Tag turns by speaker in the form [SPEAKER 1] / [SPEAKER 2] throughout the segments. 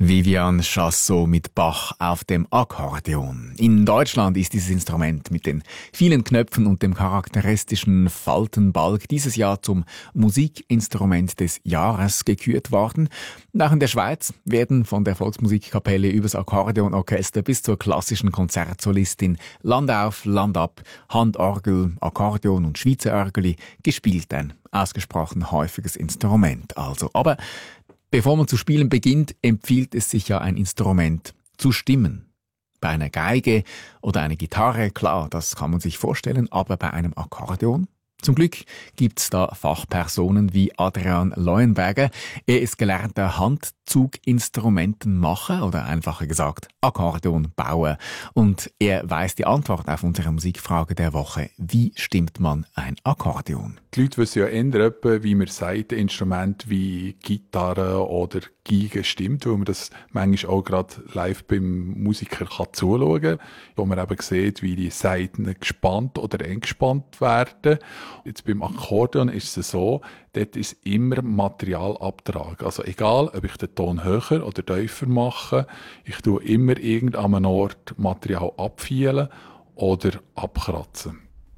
[SPEAKER 1] Vivian Chassot mit Bach auf dem Akkordeon. In Deutschland ist dieses Instrument mit den vielen Knöpfen und dem charakteristischen Faltenbalg dieses Jahr zum Musikinstrument des Jahres gekürt worden. Auch in der Schweiz werden von der Volksmusikkapelle übers Akkordeonorchester bis zur klassischen Konzertsolistin Land auf, Land ab, Handorgel, Akkordeon und Schweizer Örgeli gespielt. Ein ausgesprochen häufiges Instrument also. Aber bevor man zu spielen beginnt, empfiehlt es sich ja, ein Instrument zu stimmen. Bei einer Geige oder einer Gitarre, klar, das kann man sich vorstellen, aber bei einem Akkordeon? Zum Glück gibt's da Fachpersonen wie Adrian Leuenberger. Er ist gelernter Handzuginstrumentenmacher oder einfacher gesagt Akkordeonbauer. Und er weiss die Antwort auf unsere Musikfrage der Woche. Wie stimmt man ein Akkordeon?
[SPEAKER 2] Die Leute wissen ja eher, wie man sagt, Instrumente wie Gitarre oder Geige stimmt, weil man das manchmal auch gerade live beim Musiker zuschauen kann, wo man eben sieht, wie die Saiten gespannt oder entgespannt werden. Jetzt beim Akkordeon ist es so, dort ist immer Materialabtrag. Also egal, ob ich den Ton höher oder tiefer mache, ich tue immer an einem Ort Material abfielen oder abkratzen.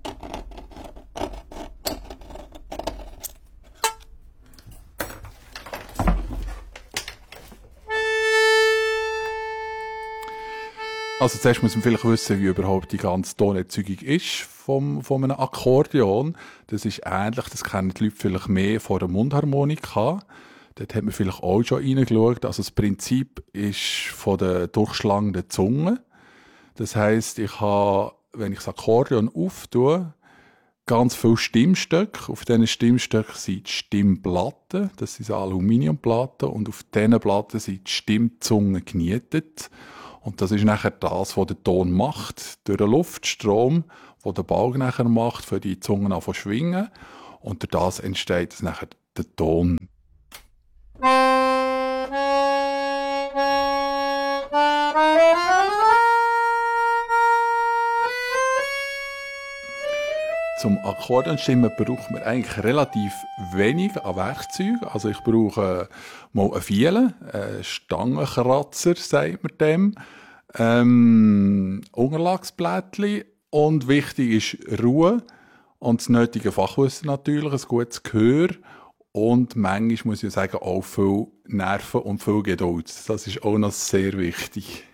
[SPEAKER 2] Also zuerst muss man vielleicht wissen, wie überhaupt die ganze Tonerzeugung ist von einem Akkordeon. Das ist ähnlich, das kennen die Leute vielleicht mehr von einer Mundharmonika. Dort hat man vielleicht auch schon reingeschaut. Also das Prinzip ist von der durchschlagenden Zunge. Das heisst, ich habe, wenn ich das Akkordeon auftue, ganz viele Stimmstöcke. Auf diesen Stimmstöcken sind die Stimmplatten, das sind Aluminiumplatten, und auf diesen Platten sind die Stimmzungen genietet. Und das ist nachher das, was der Ton macht, durch den Luftstrom, den der Balg nachher macht, für die Zungen an zu schwingen. Und durch das entsteht nachher der Ton. Zum Akkordeonstimmen braucht man eigentlich relativ wenig an Werkzeugen. Also ich brauche mal eine Fiele, einen Stangenkratzer, sagt man dem, Unterlagsblättchen, und wichtig ist Ruhe und das nötige Fachwissen natürlich, ein gutes Gehör und manchmal, muss ich sagen, auch viel Nerven und viel Geduld. Das ist auch noch sehr wichtig.